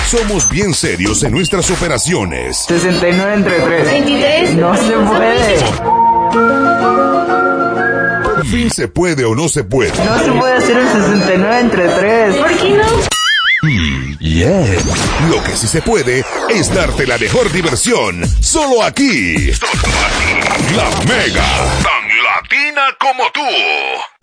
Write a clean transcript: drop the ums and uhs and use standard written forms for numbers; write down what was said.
Somos bien serios en nuestras operaciones. 69 entre 3. 23. No se puede. Por fin se puede o no se puede. No se puede hacer el 69 entre 3. ¿Por qué no? Lo que sí se puede es darte la mejor diversión. Solo aquí. La Mega. Tan latina como tú.